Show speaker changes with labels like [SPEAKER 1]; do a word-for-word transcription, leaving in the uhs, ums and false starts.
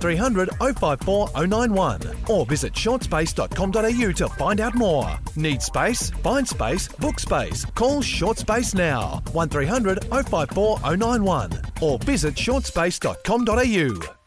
[SPEAKER 1] three hundred oh five four oh nine one or visit shortspace dot com dot a u to find out more. Need space? Find space, book space. Call Shortspace now, one three hundred oh five four oh nine one or visit shortspace dot com dot a u.